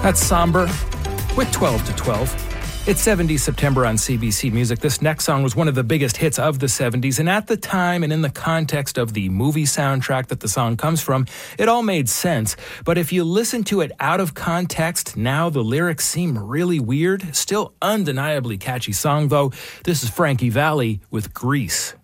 That's Somber with 12 to 12. It's 70s September on CBC Music. This next song was one of the biggest hits of the 70s, and at the time and in the context of the movie soundtrack that the song comes from, it all made sense. But if you listen to it out of context, now the lyrics seem really weird. Still undeniably catchy song, though. This is Frankie Valli with Grease.